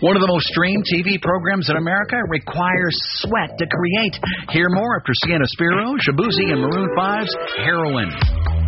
One of the most streamed TV programs in America requires sweat to create. Hear more after Sienna Spiro, Shabuzi, and Maroon 5's Heroin.